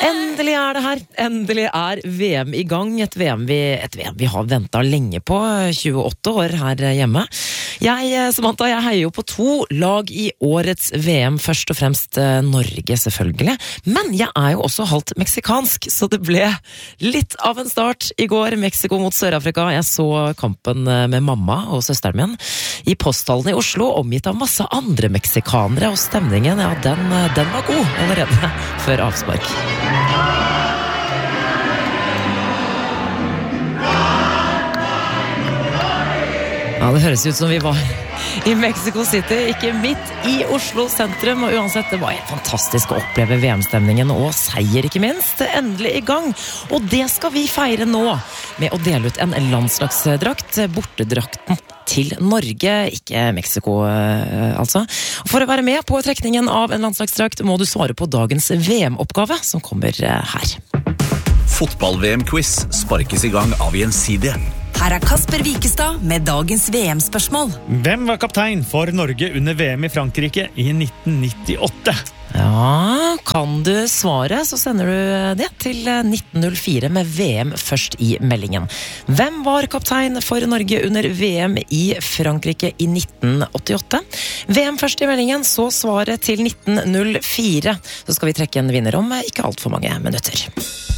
Endelig det her. Endelig VM I gang. Et VM vi har ventet lenge på. 28 år her hjemme. Samantha, jeg heier jo på 2 lag I årets VM. Først og fremst Norge, selvfølgelig. Men jeg jo også halvt meksikansk, så det ble litt av en start I går. Mexico mot Sør-Afrika. Jeg så kampen med mamma og søsteren min I posthallen I Oslo, omgitt av masse andre meksikanere, og stemningen, ja, den var god allerede før avspark. Ja, det høres ut som vi var I Mexico City, ikke midt I Oslo sentrum, og uansett, det var helt fantastisk å oppleve VM-stemningen, og seier ikke minst, endelig I gang. Og det skal vi feire nå, med å dele ut en landslagsdrakt, bortedrakten til Norge, ikke Mexico altså. For å være med på trekningen av en landslagsdrakt må du svare på dagens VM-oppgave, som kommer her. Fotball-VM-quiz sparkes I gang av Gjensidige. Her Kasper Wikestad med dagens VM-spørsmål. Hvem var kaptein for Norge under VM I Frankrike I 1998? Ja, kan du svare, så sender du det til 1904 med VM først I meldingen. Hvem var kaptein for Norge under VM I Frankrike I 1988? VM først I meldingen, så svaret til 1904. Så skal vi trekke en vinner om ikke alt for mange minutter.